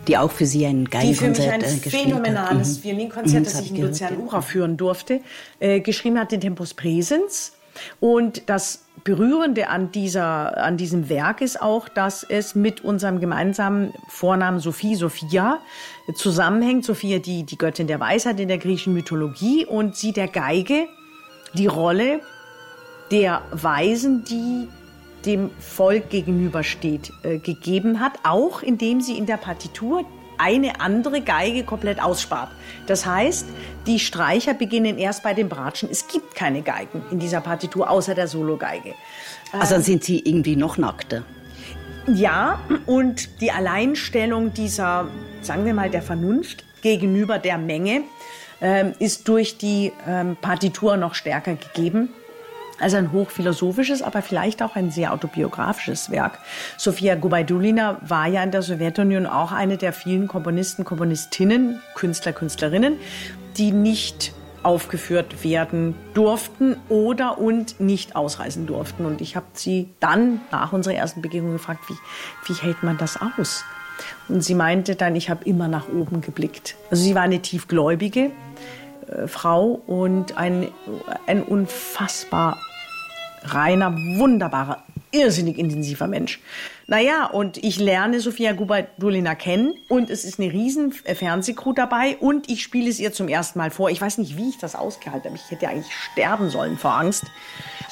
Die auch für Sie ein Geigenkonzert gespielt hat. Die für mich ein phänomenales Violinkonzert, das ich in Luzern-Ura führen durfte, geschrieben hat, den Tempus Praesens. Und das Berührende an diesem Werk ist auch, dass es mit unserem gemeinsamen Vornamen Sophia zusammenhängt. Sophia, die Göttin der Weisheit in der griechischen Mythologie, und sie der Geige die Rolle der Weisen, die dem Volk gegenübersteht, gegeben hat, auch indem sie in der Partitur eine andere Geige komplett ausspart. Das heißt, die Streicher beginnen erst bei den Bratschen. Es gibt keine Geigen in dieser Partitur, außer der Sologeige. Also dann sind Sie irgendwie noch nackter. Ja, und die Alleinstellung dieser, sagen wir mal, der Vernunft gegenüber der Menge ist durch die Partitur noch stärker gegeben. Also ein hochphilosophisches, aber vielleicht auch ein sehr autobiografisches Werk. Sofia Gubaidulina war ja in der Sowjetunion auch eine der vielen Komponisten, Komponistinnen, Künstler, Künstlerinnen, die nicht aufgeführt werden durften und nicht ausreisen durften. Und ich habe sie dann nach unserer ersten Begegnung gefragt, wie hält man das aus? Und sie meinte dann, ich habe immer nach oben geblickt. Also sie war eine tiefgläubige Frau und ein unfassbar reiner, wunderbarer, irrsinnig intensiver Mensch. Naja, und ich lerne Sofia Gubaidulina kennen und es ist eine riesen Fernsehcrew dabei und ich spiele es ihr zum ersten Mal vor. Ich weiß nicht, wie ich das ausgehalten habe. Ich hätte eigentlich sterben sollen vor Angst.